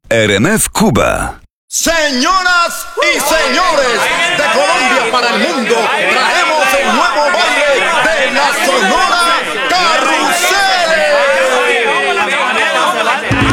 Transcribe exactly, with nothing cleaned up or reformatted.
R M F Cuba. Señoras y señores, de Colombia para el mundo, traemos el nuevo baile de la Sonora